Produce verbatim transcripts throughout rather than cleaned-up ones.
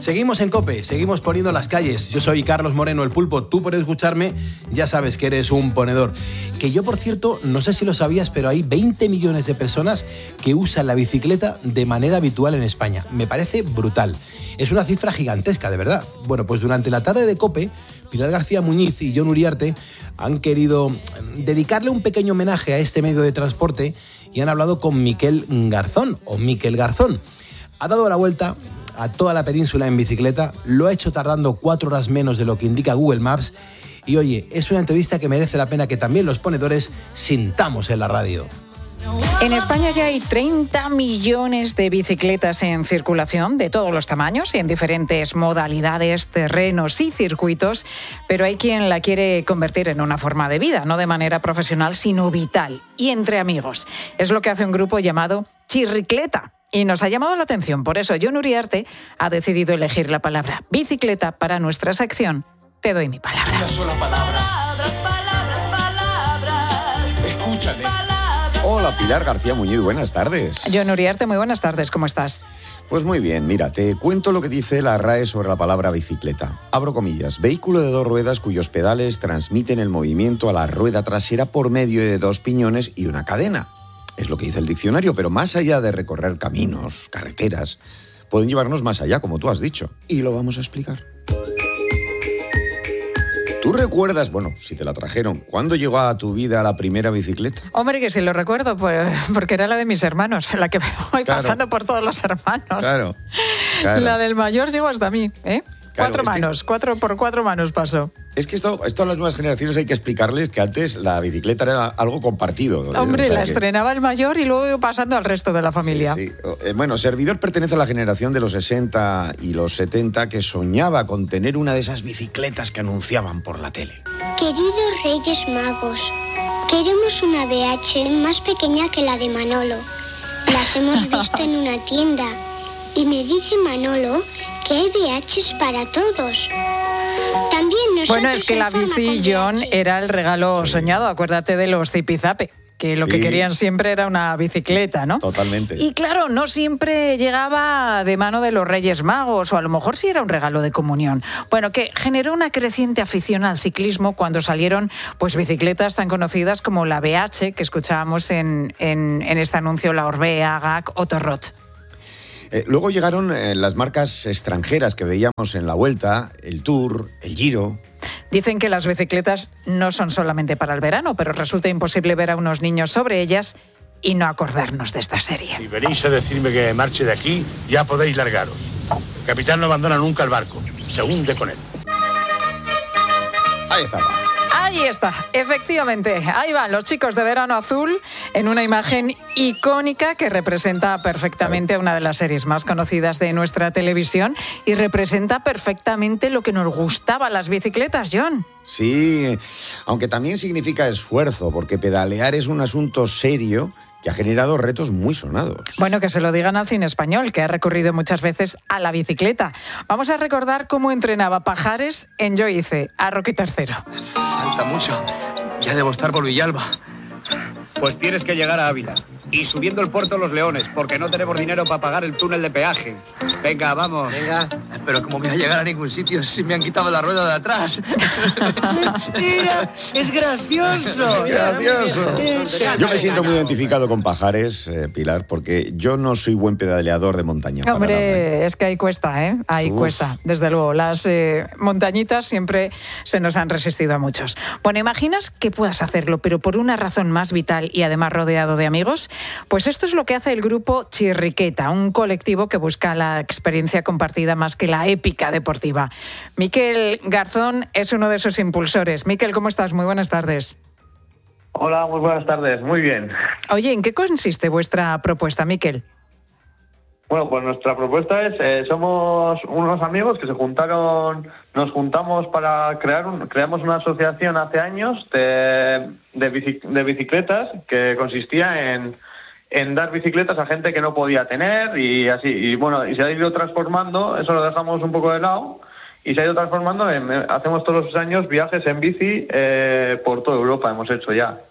Seguimos en COPE, seguimos poniendo las calles. Yo soy Carlos Moreno, el Pulpo. Tú por escucharme ya sabes que eres un ponedor. Que yo, por cierto, no sé si lo sabías, pero hay veinte millones de personas que usan la bicicleta de manera habitual en España. Me parece brutal. Es una cifra gigantesca, de verdad. Bueno, pues durante la tarde de COPE, Pilar García Muñiz y Jon Uriarte han querido dedicarle un pequeño homenaje a este medio de transporte y han hablado con Miquel Garzón, o Miquel Garzón. Ha dado la vuelta a toda la península en bicicleta, lo ha hecho tardando cuatro horas menos de lo que indica Google Maps y oye, es una entrevista que merece la pena que también los ponedores sintamos en la radio. En España ya hay treinta millones de bicicletas en circulación de todos los tamaños y en diferentes modalidades, terrenos y circuitos, pero hay quien la quiere convertir en una forma de vida, no de manera profesional, sino vital y entre amigos. Es lo que hace un grupo llamado Chirricleta. Y nos ha llamado la atención, por eso Jon Uriarte ha decidido elegir la palabra bicicleta para nuestra sección Te doy mi palabra. Una sola palabra. Palabras, palabras, palabras. Escúchale. Hola, Pilar García Muñiz, buenas tardes. Jon Uriarte, muy buenas tardes, ¿cómo estás? Pues muy bien, mira, te cuento lo que dice la R A E sobre la palabra bicicleta. Abro comillas, vehículo de dos ruedas cuyos pedales transmiten el movimiento a la rueda trasera por medio de dos piñones y una cadena. Es lo que dice el diccionario, pero más allá de recorrer caminos, carreteras, pueden llevarnos más allá, como tú has dicho. Y lo vamos a explicar. ¿Tú recuerdas, bueno, si te la trajeron, cuándo llegó a tu vida la primera bicicleta? Hombre, que sí lo recuerdo, pues, porque era la de mis hermanos, la que me voy claro. pasando por todos los hermanos. Claro, claro. La del mayor llegó hasta mí, ¿eh? Claro, cuatro manos, que, cuatro por cuatro manos pasó. Es que esto, esto a las nuevas generaciones hay que explicarles que antes la bicicleta era algo compartido. Hombre, o sea, la que... estrenaba el mayor y luego pasando al resto de la familia. Sí, sí. Eh, bueno, Servidor pertenece a la generación de los sesenta y los setenta que soñaba con tener una de esas bicicletas que anunciaban por la tele. Queridos Reyes Magos, queremos una B H más pequeña que la de Manolo. Las hemos visto en una tienda y me dice Manolo que hay B Hs para todos. También nosotros... Bueno, es que la bici, Jon, era el regalo sí. soñado. Acuérdate de los zipizape, que lo sí. que querían siempre era una bicicleta, ¿no? Totalmente. Y claro, no siempre llegaba de mano de los Reyes Magos, o a lo mejor sí era un regalo de comunión. Bueno, que generó una creciente afición al ciclismo cuando salieron pues bicicletas tan conocidas como la B H, que escuchábamos en, en, en este anuncio, la Orbea, G A C o Torrot. Eh, luego llegaron eh, las marcas extranjeras que veíamos en la Vuelta, el Tour, el Giro. Dicen que las bicicletas no son solamente para el verano, pero resulta imposible ver a unos niños sobre ellas y no acordarnos de esta serie. Si venís a decirme que marche de aquí, ya podéis largaros. El capitán no abandona nunca el barco, se hunde con él. Ahí estaba. Ahí está, efectivamente. Ahí van los chicos de Verano Azul en una imagen icónica que representa perfectamente una de las series más conocidas de nuestra televisión y representa perfectamente lo que nos gustaba las bicicletas, Jon. Sí, aunque también significa esfuerzo, porque pedalear es un asunto serio que ha generado retos muy sonados. Bueno, que se lo digan al cine español, que ha recurrido muchas veces a la bicicleta. Vamos a recordar cómo entrenaba Pajares en Yo hice, a Rocky tercero. Falta mucho. Ya debo estar por Villalba. Pues tienes que llegar a Ávila. Y subiendo el Puerto Los Leones, porque no tenemos dinero para pagar el túnel de peaje. Venga, vamos. Venga, pero ¿cómo me voy a llegar a ningún sitio si me han quitado la rueda de atrás? ¡Mentira! ¡Es gracioso! ¡Gracioso! Yo me siento muy identificado con Pajares, eh, Pilar, porque yo no soy buen pedaleador de montaña. Hombre, nada, ¿eh? Es que ahí cuesta, ¿eh? Ahí Uf. cuesta, desde luego. Las eh, montañitas siempre se nos han resistido a muchos. Bueno, imaginas que puedas hacerlo, pero por una razón más vital y además rodeado de amigos. Pues esto es lo que hace el grupo Chirriqueta, un colectivo que busca la experiencia compartida más que la épica deportiva. Miquel Garzón es uno de sus impulsores. Miquel, ¿cómo estás? Muy buenas tardes. Hola, muy buenas tardes. Muy bien. Oye, ¿en qué consiste vuestra propuesta, Miquel? Bueno, pues nuestra propuesta es, eh, somos unos amigos que se juntaron, nos juntamos para crear, un, creamos una asociación hace años de, de, bici, de bicicletas que consistía en, en dar bicicletas a gente que no podía tener y así, y bueno, y se ha ido transformando, eso lo dejamos un poco de lado, y se ha ido transformando en, hacemos todos los años viajes en bici eh, por toda Europa, hemos hecho ya.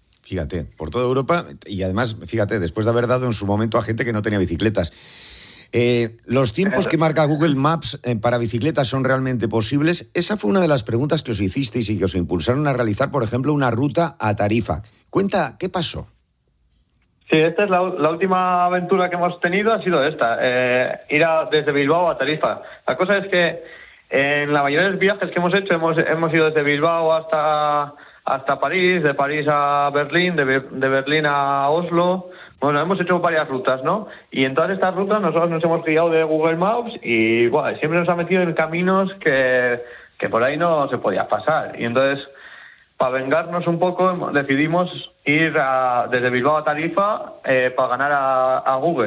Fíjate, por toda Europa y además, fíjate, después de haber dado en su momento a gente que no tenía bicicletas. Eh, ¿Los tiempos que marca Google Maps eh, para bicicletas son realmente posibles? Esa fue una de las preguntas que os hicisteis y que os impulsaron a realizar, por ejemplo, una ruta a Tarifa. Cuenta, ¿qué pasó? Sí, esta es la, la última aventura que hemos tenido, ha sido esta, eh, ir a, desde Bilbao a Tarifa. La cosa es que en la mayoría de los viajes que hemos hecho hemos, hemos ido desde Bilbao hasta, hasta París, de París a Berlín, de, de Berlín a Oslo. Bueno, hemos hecho varias rutas, ¿no? Y en todas estas rutas nosotros nos hemos guiado de Google Maps y bueno, siempre nos ha metido en caminos que, que por ahí no se podía pasar. Y entonces, para vengarnos un poco, decidimos ir a, desde Bilbao a Tarifa eh, para ganar a, a Google.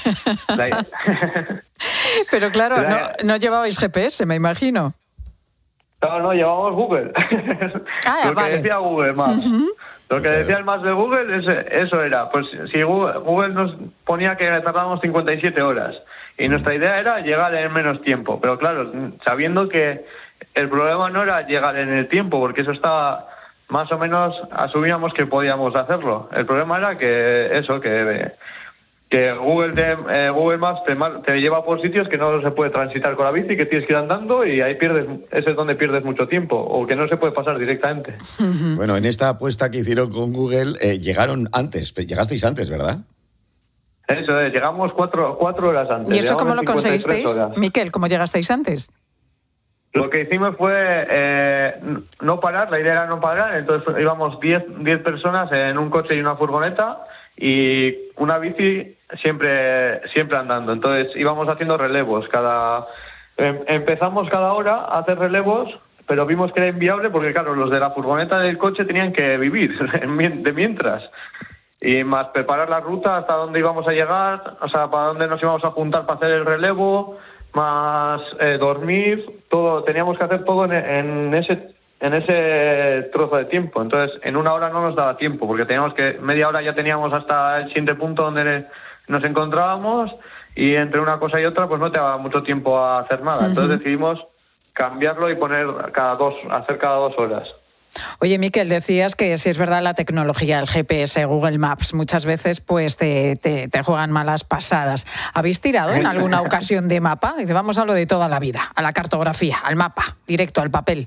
Pero claro, no, no llevabais G P S, me imagino. No, no, llevamos Google. Ah, Lo que vale. decía Google Maps. Uh-huh. Lo que decía el Maps de Google, ese, eso era. Pues si Google, Google nos ponía que tardábamos cincuenta y siete horas. Y nuestra idea era llegar en menos tiempo. Pero claro, sabiendo que el problema no era llegar en el tiempo, porque eso estaba... Más o menos asumíamos que podíamos hacerlo. El problema era que eso, que, que Google, te, eh, Google Maps te, te lleva por sitios que no se puede transitar con la bici, que tienes que ir andando y ahí pierdes, ese es donde pierdes mucho tiempo, o que no se puede pasar directamente. Bueno, en esta apuesta que hicieron con Google, eh, llegaron antes, llegasteis antes, ¿verdad? Eso es, llegamos cuatro, cuatro horas antes. ¿Y eso cómo lo cincuenta y tres conseguisteis? horas. Miquel, ¿cómo llegasteis antes? Lo que hicimos fue eh, no parar, la idea era no parar, entonces íbamos diez personas en un coche y una furgoneta y una bici siempre siempre andando. Entonces íbamos haciendo relevos. cada em, Empezamos cada hora a hacer relevos, pero vimos que era inviable porque, claro, los de la furgoneta del coche tenían que vivir de mientras. Y más preparar la ruta hasta dónde íbamos a llegar, o sea, para dónde nos íbamos a juntar para hacer el relevo, más eh, dormir, todo, teníamos que hacer todo en, en ese en ese trozo de tiempo. Entonces, en una hora no nos daba tiempo, porque teníamos que, media hora ya teníamos hasta el siguiente punto donde nos encontrábamos, y entre una cosa y otra, pues no te daba mucho tiempo a hacer nada. Entonces decidimos cambiarlo y poner cada dos, hacer cada dos horas. Oye, Miquel, decías que si es verdad la tecnología, el G P S, Google Maps, muchas veces pues te, te, te juegan malas pasadas. ¿Habéis tirado en alguna ocasión de mapa? Dice, vamos a lo de toda la vida, a la cartografía, al mapa, directo al papel.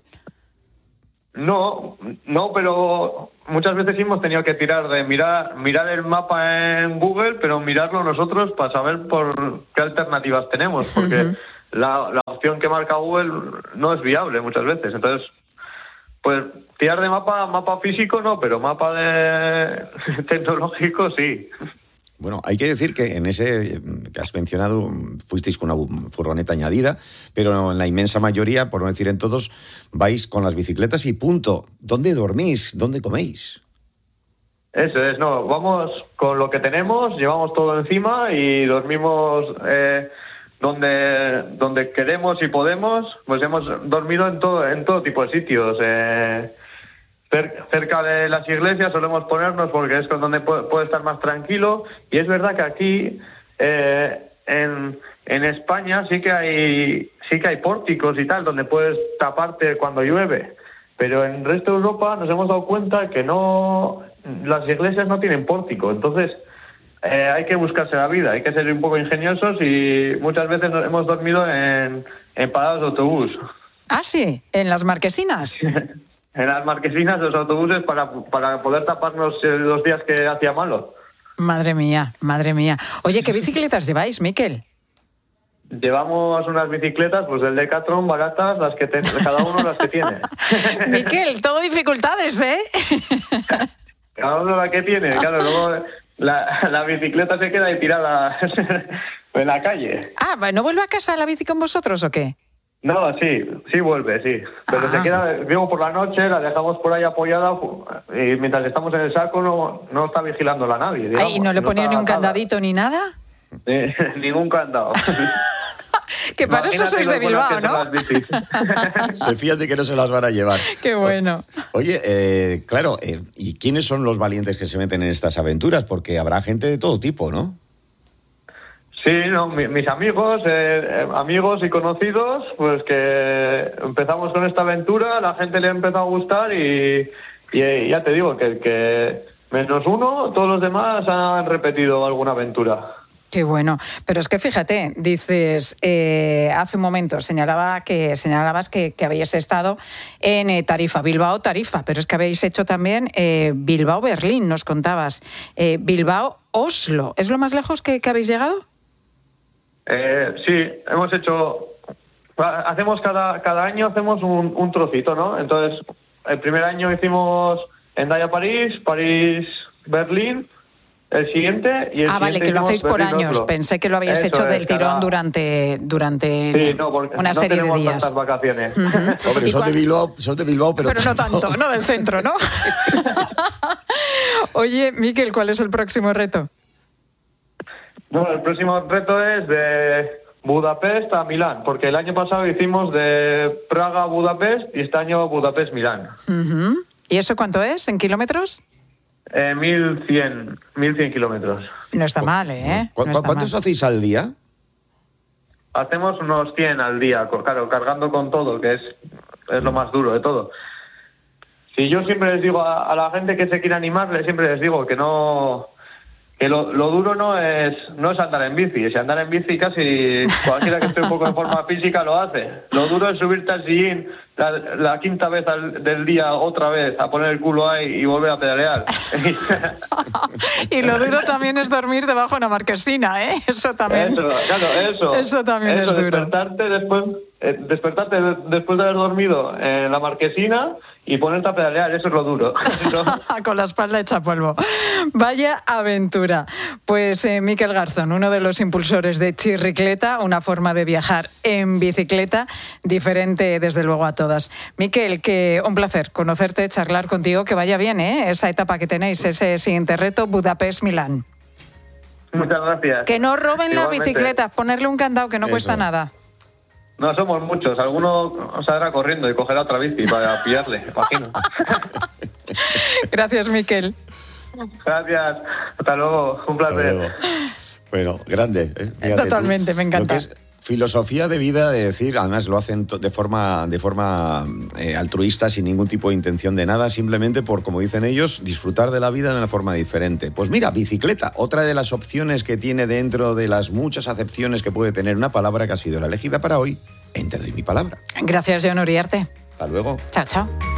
No, no, pero muchas veces hemos tenido que tirar de mirar mirar el mapa en Google, pero mirarlo nosotros para saber por qué alternativas tenemos, porque uh-huh. la, la opción que marca Google no es viable muchas veces. Entonces, pues tirar de mapa, mapa físico no, pero mapa de tecnológico sí. Bueno, hay que decir que en ese que has mencionado fuisteis con una furgoneta añadida, pero en la inmensa mayoría, por no decir en todos, vais con las bicicletas y punto. ¿Dónde dormís? ¿Dónde coméis? Eso es, no, vamos con lo que tenemos, llevamos todo encima y dormimos eh, donde donde queremos y podemos. Pues hemos dormido en todo en todo tipo de sitios. Eh, Cerca de las iglesias solemos ponernos porque es con donde puede estar más tranquilo. Y es verdad que aquí eh, en, en España sí que hay sí que hay pórticos y tal donde puedes taparte cuando llueve, pero en el resto de Europa nos hemos dado cuenta que no, las iglesias no tienen pórtico. Entonces eh, hay que buscarse la vida, hay que ser un poco ingeniosos, y muchas veces nos hemos dormido en, en paradas de autobús. Ah, sí, en las marquesinas. En las marquesinas de los autobuses para, para poder taparnos los días que hacía malo. Madre mía, madre mía. Oye, ¿qué bicicletas lleváis, Miquel? Llevamos unas bicicletas, pues del Decathlon, baratas, las que ten, cada uno las que tiene. Miquel, todo dificultades, ¿eh? Cada uno la que tiene, claro, luego la, la bicicleta se queda ahí tirada en la calle. Ah, ¿no vuelve a casa la bici con vosotros o qué? No, sí, sí vuelve, sí. Pero ah. se queda, luego por la noche la dejamos por ahí apoyada y mientras estamos en el saco no, no está vigilándola nadie. Digamos. ¿Y no le ponía no ni un nada. candadito ni nada? Eh, ningún candado. Que para eso sois de Bilbao, ¿no? Se fían de que no se las van a llevar. Qué bueno. Oye, eh, claro, eh, ¿y quiénes son los valientes que se meten en estas aventuras? Porque habrá gente de todo tipo, ¿no? Sí, no, mi, mis amigos, eh, amigos y conocidos, pues que empezamos con esta aventura, la gente le empezó a gustar y, y ya te digo que, que menos uno, todos los demás han repetido alguna aventura. Qué bueno. Pero es que fíjate, dices, eh, hace un momento señalaba que, señalabas que, que habéis estado en eh, Tarifa, Bilbao-Tarifa, pero es que habéis hecho también eh, Bilbao-Berlín, nos contabas. Eh, Bilbao-Oslo, ¿es lo más lejos que, que habéis llegado? Eh, sí, hemos hecho... Hacemos cada, cada año hacemos un, un trocito, ¿no? Entonces, el primer año hicimos Hendaya-París, París-Berlín... El siguiente y el Ah, vale, que lo hacéis por años. Pensé que lo habíais Eso hecho es, del tirón cada... durante, durante sí, no, porque una no serie de días. Tantas vacaciones. Uh-huh. Hombre, son de, Bilbao, son de Bilbao, pero, pero no tanto, no del centro, ¿no? Oye, Miquel, ¿cuál es el próximo reto? No, el próximo reto es de Budapest a Milán, porque el año pasado hicimos de Praga a Budapest y este año Budapest-Milán. Uh-huh. ¿Y eso cuánto es en kilómetros? Eh, mil cien kilómetros. No está mal, ¿eh? ¿Cu- no está ¿Cuántos mal. hacéis al día? Hacemos unos cien al día, claro, cargando con todo, que es, es lo más duro de todo. Si yo siempre les digo a, a la gente que se quiere animar, les- siempre les digo que no... que lo, lo duro no es no es andar en bici. Si andar en bici casi cualquiera que esté un poco en forma física lo hace. Lo duro es subirte al sillín la, la quinta vez al, del día otra vez, a poner el culo ahí y volver a pedalear. Y lo duro también es dormir debajo de una marquesina, ¿eh? Eso también. Eso, claro, eso. Eso también eso, es duro. Despertarte después, eh, despertarte de- después de haber dormido en la marquesina y ponerte a pedalear, eso es lo duro. ¿No? Con la espalda hecha polvo. Vaya aventura. Pues eh, Miquel Garzón, uno de los impulsores de Chirricleta, una forma de viajar en bicicleta diferente desde luego a todas. Miquel, que un placer conocerte, charlar contigo, que vaya bien, ¿eh? Esa etapa que tenéis, ese siguiente reto, Budapest-Milán. Muchas gracias. Que no roben las Igualmente. bicicletas, ponerle un candado que no Eso. cuesta nada. No somos muchos, alguno saldrá corriendo y cogerá otra bici para pillarle, imagino. Gracias, Miquel. Gracias, hasta luego, un Hasta placer. luego. Bueno, grande. ¿eh? Fíjate tú, Totalmente, me encanta. lo que es filosofía de vida, de decir, además lo hacen to- de forma, de forma eh, altruista, sin ningún tipo de intención de nada, simplemente por, como dicen ellos, disfrutar de la vida de una forma diferente. Pues mira, bicicleta, otra de las opciones que tiene dentro de las muchas acepciones que puede tener una palabra que ha sido la elegida para hoy en Te doy mi palabra. Gracias, John Uriarte. Hasta luego. Chao, chao.